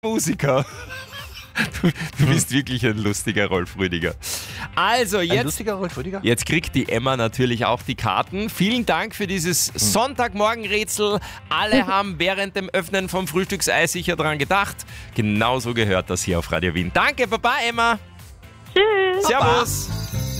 Musiker. Du bist wirklich ein lustiger Rolf Rüdiger. Also Ein jetzt, lustiger Rolf Rüdiger? jetzt kriegt die Emma natürlich auch die Karten. Vielen Dank für dieses Sonntagmorgenrätsel. Alle haben während dem Öffnen vom Frühstücksei sicher dran gedacht. Genauso gehört das hier auf Radio Wien. Danke, Baba Emma. Tschüss. Servus.